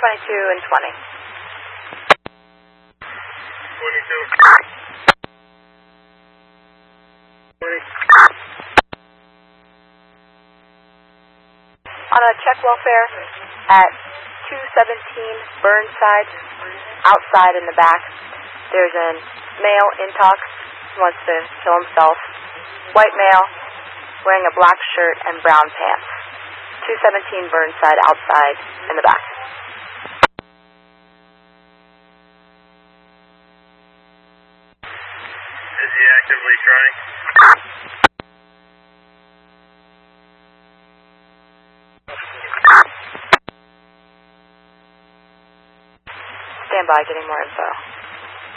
and 20. 22. On a check welfare at 217 Burnside, outside in the back, there's a male intox who wants to kill himself. White male, wearing a black shirt and brown pants. 217 Burnside, outside in the back. Is he actively trying? Stand by, getting more info.